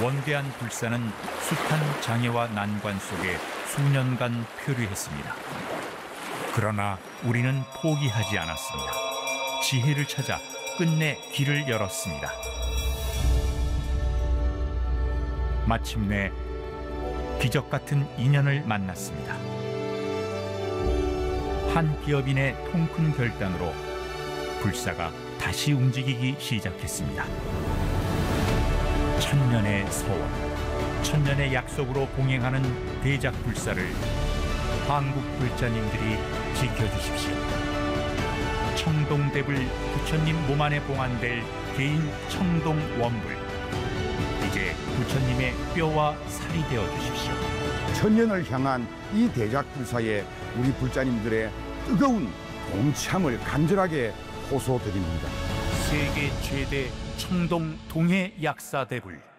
원대한 불사는 숱한 장애와 난관 속에 수년간 표류했습니다. 그러나 우리는 포기하지 않았습니다. 지혜를 찾아 끝내 길을 열었습니다. 마침내 기적 같은 인연을 만났습니다. 한 기업인의 통큰 결단으로 불사가 다시 움직이기 시작했습니다. 천년의 소원, 천년의 약속으로 봉행하는 대작불사를 한국 불자님들이 지켜주십시오. 청동대불 부처님 몸 안에 봉안될 개인 청동원불, 이제 부처님의 뼈와 살이 되어 주십시오. 천년을 향한 이 대작불사에 우리 불자님들의 뜨거운 동참을 간절하게 호소드립니다. 세계 최대 청동 동해 약사대불.